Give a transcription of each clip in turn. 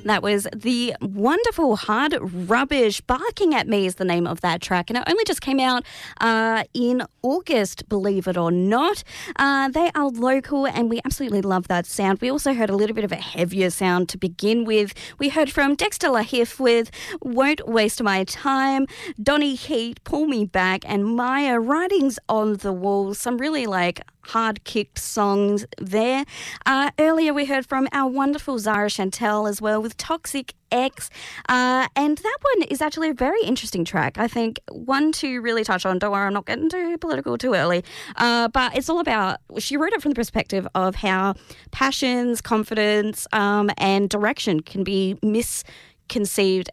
That was the wonderful Hard Rubbish. Barking at Me is the name of that track, and it only just came out in August, believe it or not. They are local, and we absolutely love that sound. We also heard a little bit of a heavier sound to begin with. We heard from Dexter LaHiff with Won't Waste My Time, Donny Heat, Pull Me Back, and Maya, Writings on the Wall. Some really hard-kicked songs there. Earlier we heard from our wonderful Zara Chantel as well with Toxic X, and that one is actually a very interesting track. I think one to really touch on. Don't worry, I'm not getting too political too early, but it's all about, she wrote it from the perspective of how passions, confidence, and direction can be misconceived,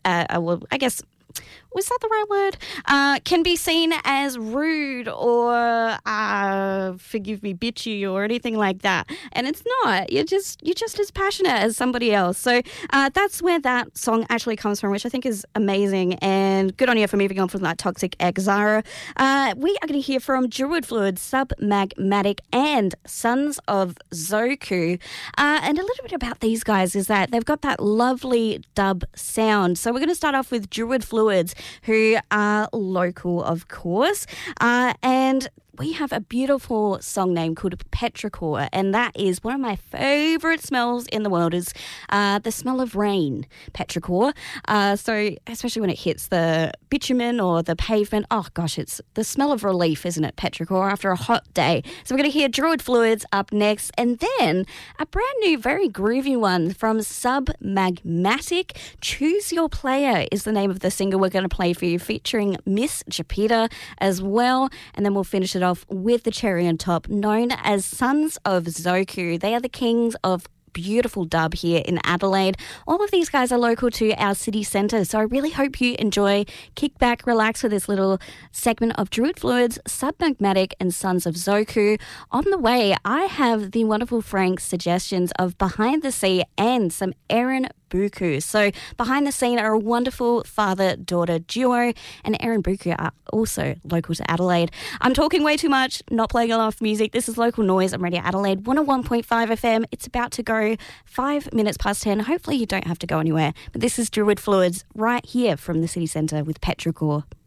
was that the right word? Can be seen as rude or, forgive me, bitchy or anything like that. And it's not. You're just as passionate as somebody else. So that's where that song actually comes from, which I think is amazing. And good on you for moving on from that Toxic X, Zara. We are going to hear from Druid Fluid, Submagmatic, and Sons of Zoku. And a little bit about these guys is that they've got that lovely dub sound. So we're going to start off with Druid Fluids, who are local, of course, and we have a beautiful song name called Petrichor, and that is one of my favourite smells in the world is the smell of rain, Petrichor. So especially when it hits the bitumen or the pavement, oh gosh, it's the smell of relief, isn't it, Petrichor, after a hot day. So we're going to hear Druid Fluids up next, and then a brand new, very groovy one from Submagmatic. Choose Your Player is the name of the single we're going to play for you, featuring Miss Japita as well, and then we'll finish it off with the cherry on top, known as Sons of Zoku. They are the kings of beautiful dub here in Adelaide. All of these guys are local to our city centre, so I really hope you enjoy, kick back, relax with this little segment of Druid Fluids, Submagmatic, and Sons of Zoku. On the way, I have the wonderful Frank's suggestions of Behind the Sea and some Aaron Buku. So Behind the Scene are a wonderful father-daughter duo, and Aaron Buku are also local to Adelaide. I'm talking way too much, not playing enough music. This is Local Noise on Radio Adelaide 101.5 FM. It's about to go 5 minutes past 10. Hopefully you don't have to go anywhere. But this is Druid Fluids right here from the city centre with Petrichor.